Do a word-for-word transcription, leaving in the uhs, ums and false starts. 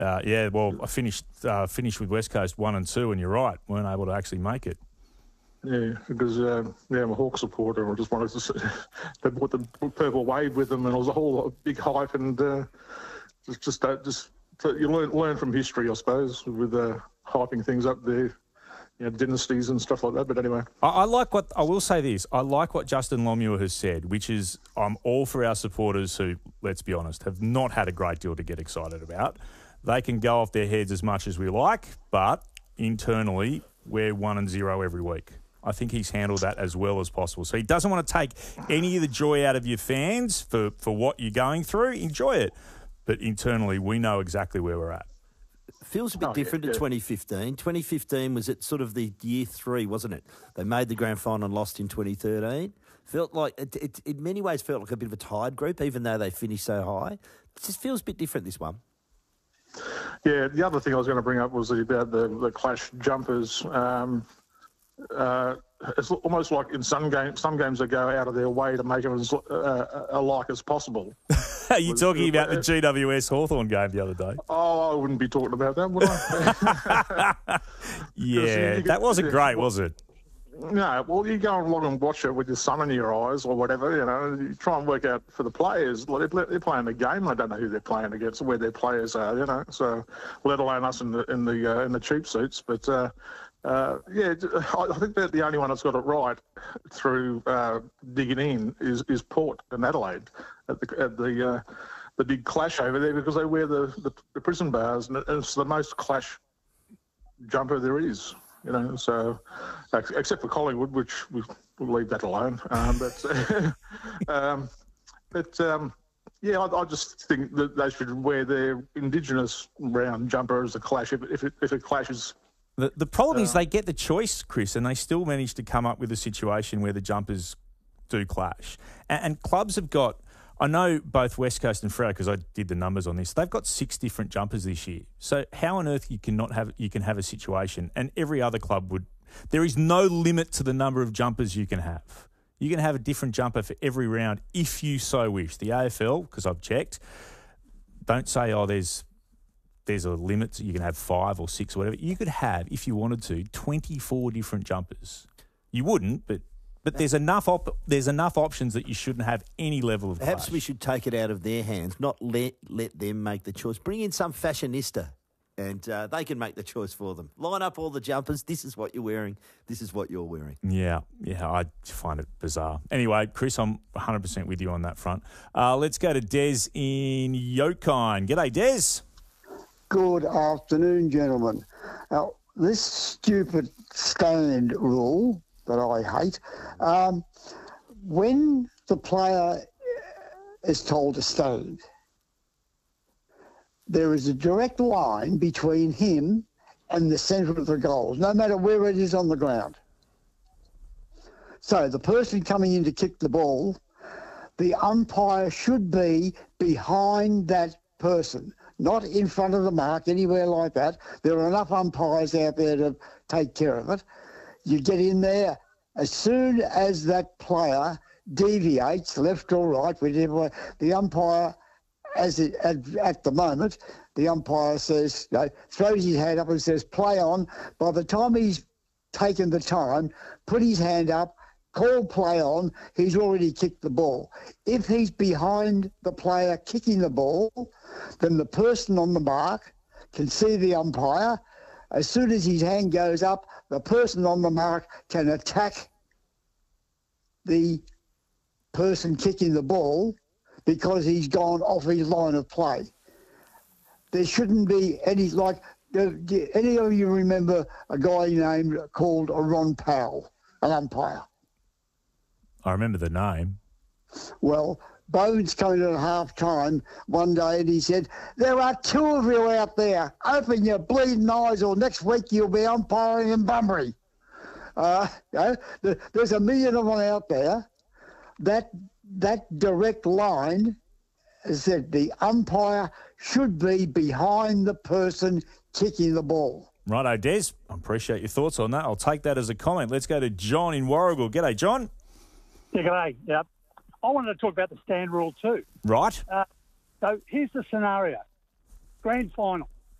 Uh, yeah, well, I finished uh, finished with West Coast one and two, and you're right, weren't able to actually make it. Yeah, because um, yeah, I'm a Hawk supporter, and I just wanted to see, they brought the purple wave with them, and it was a whole big hype, and uh, just just uh, just to, you learn learn from history, I suppose, with uh, hyping things up there. You know, dynasties and stuff like that. But anyway, I, I like what I will say. This I like what Justin Longmuir has said, which is I'm all for our supporters who, let's be honest, have not had a great deal to get excited about. They can go off their heads as much as we like, but internally we're one and zero every week. I think he's handled that as well as possible. So he doesn't want to take any of the joy out of your fans for, for what you're going through. Enjoy it, but internally we know exactly where we're at. Feels a bit oh, different yeah, yeah. to twenty fifteen. twenty fifteen was at sort of the year three, wasn't it? They made the grand final and lost in twenty thirteen. Felt like, it, it, in many ways, felt like a bit of a tired group, even though they finished so high. It just feels a bit different, this one. Yeah, the other thing I was going to bring up was about the, the clash jumpers. Um, uh, it's almost like in some games, some games they go out of their way to make them as uh, alike as possible. Are you talking about the G W S Hawthorn game the other day? Oh, I wouldn't be talking about that, would I? yeah, you, that wasn't great, was it? No, well, you go along and watch it with your sun in your eyes or whatever, you know, you try and work out for the players. They're playing the game. They don't know who they're playing against, where their players are, you know, so let alone us in the in the, uh, in the cheap seats. But, uh, uh, yeah, I think that the only one that's got it right through uh, digging in is, is Port and Adelaide at the, at the, uh, the big clash over there because they wear the, the, the prison bars and it's the most clash jumper there is. You know, so except for Collingwood, which we, we'll leave that alone. Um, but, um, but um, yeah, I, I just think that they should wear their Indigenous round jumper as a clash if, if, it, if it clashes. The, the problem uh, is they get the choice, Chris, and they still manage to come up with a situation where the jumpers do clash. And, and clubs have got, I know both West Coast and Freo, because I did the numbers on this, they've got six different jumpers this year. So how on earth you can not have you can have a situation, and every other club would, there is no limit to the number of jumpers you can have. You can have a different jumper for every round if you so wish. The A F L, because I've checked, don't say, oh, there's there's a limit, you can have five or six or whatever. You could have, if you wanted to, twenty-four different jumpers. You wouldn't, but But there's enough op- there's enough options that you shouldn't have any level of Perhaps clash. we should take it out of their hands, not let let them make the choice. Bring in some fashionista and uh, they can make the choice for them. Line up all the jumpers. This is what you're wearing. This is what you're wearing. Yeah, yeah, I find it bizarre. Anyway, Chris, I'm one hundred percent with you on that front. Uh, let's go to Des in Yokine. G'day, Des. Good afternoon, gentlemen. Now, this stupid stand rule that I hate, um, when the player is told to stand, there is a direct line between him and the centre of the goals, no matter where it is on the ground. So the person coming in to kick the ball, the umpire should be behind that person, not in front of the mark, anywhere like that. There are enough umpires out there to take care of it. You get in there, as soon as that player deviates left or right, whichever way, the umpire, as it, at, at the moment, the umpire says, you know, throws his hand up and says, play on. By the time he's taken the time, put his hand up, call play on, he's already kicked the ball. If he's behind the player kicking the ball, then the person on the mark can see the umpire. As soon as his hand goes up, the person on the mark can attack the person kicking the ball because he's gone off his line of play. There shouldn't be any, like, do any of you remember a guy named called Ron Powell, an umpire? I remember the name. Well, Bones came at half time one day and he said, there are two of you out there. Open your bleeding eyes or next week you'll be umpiring in Bunbury. Uh, you know, the, there's a million of them out there. That, that direct line is that the umpire should be behind the person kicking the ball. Righto, Des. I appreciate your thoughts on that. I'll take that as a comment. Let's go to John in Warragul. G'day, John. Yeah, g'day. Yep. I wanted to talk about the stand rule too. Right. Uh, so here's the scenario. Grand final.